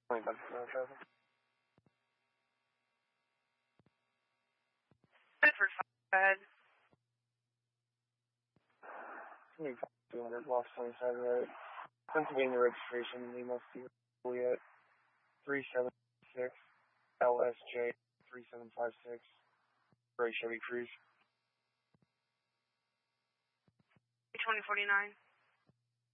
25 traffic. Bedford, go ahead. 200 Lost 27 Road. Pennsylvania registration, Lima Juliet 376 LSJ 3756. Gray Chevy Cruise. 2049.